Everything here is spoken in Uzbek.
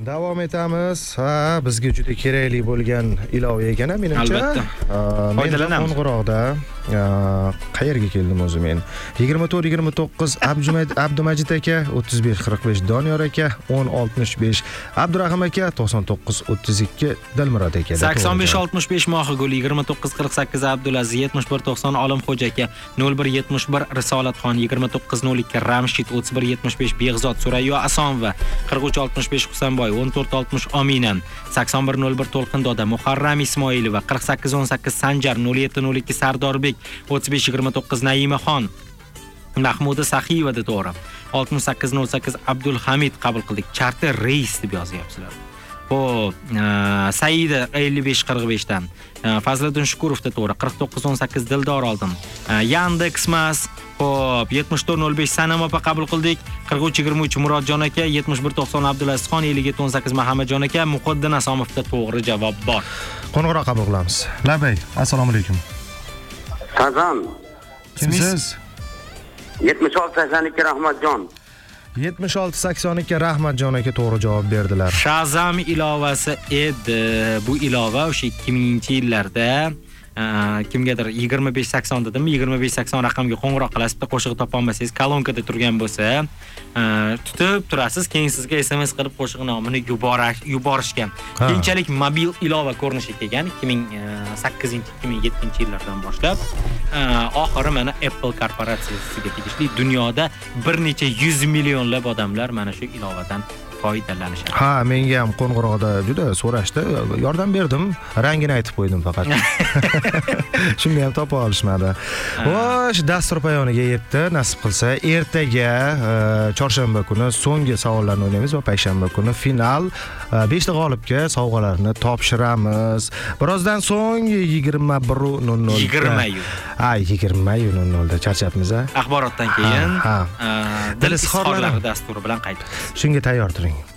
Davom etamiz. Bizga juda kerakli bo'lgan ilova ekan, menimcha. Albatta. Foydalanamiz. Qo'ng'iroqda qayerga keldim o'zi men? 24-29 Abdumajid aka, 35-45 Doniyor aka, 10-65 Abdurahim aka, 99-32 Dilmurod aka. 85-65 Mohigul, 29-48 Abdulaziz, 71-90 Olimxo'ja aka, 01-71 Risolatxon, 29-02 Ramshid, 31-75 Beg'zod Surayyo Asonova, 43-65 Husanboy, 14-60 Omina, 81-01 To'lqindoda Muharram Ismoilova, 48-18 Sanjar, 07-02 Sardorbek, 35-29 Naimaxon, Mahmuda Saxiyeva deb to'g'ri. 68-08 Abdulhamid qabul qildik. Charter reys deb yozyapsizlar. Xo'p, Saida 55-45 dan. Fazliddin Shukurov deb to'g'ri. 49-18 Dildor oldim. Yandex Mas. Xo'p, 74-05 Sanam opa qabul qildik. 43-23 Murodjon aka, 71-90 Abdulazizxon, 57-18 Muhammadjon aka, Muqaddin Asomovda to'g'ri javob bor. Qo'ng'iroq qabul qilamiz. Labay, assalomu alaykum. Qazon. Kimsiz? 76-82 Rahmatjon. 76-82 Rahmatjon aka to'g'ri javob berdilar. Shazam ilovasi edi. Bu ilova o'sha 2000-yillarda kimgadir 2580 dedim, 2580 raqamga qo'ng'iroq qilasiz, qo'shig'i topa olmasangiz, kolonkada turgan bo'lsa, tutib turasiz, keyin sizga SMS qilib qo'shiq nomini yuborishgan. Keyinchalik mobil ilova ko'rinishga kelgan 2008-2007-yillardan boshlab, oxiri mana Apple korporatsiyasiga tegishli dunyoda bir necha 100 millionlab odamlar mana shu ilovadan foydalanishadi. Ha, menga ham qo'ng'iroqda juda so'rashdi, yordam berdim, rangini aytib qo'ydim faqat. Shunga ham topa olishmadi. Xo'sh, dastur poyoniga yetdi. Nasib qilsa, ertaga chorshanba kuni so'nggi savollarni o'ynaymiz va payshanba kuni final 5 ta g'olibga sovg'alarni topshiramiz. Birozdan so'ng 21:00 20:00 da charchabmiz a. Axborotdan keyin dil izhorlari dasturi bilan qaytamiz. Shunga tayyor turing.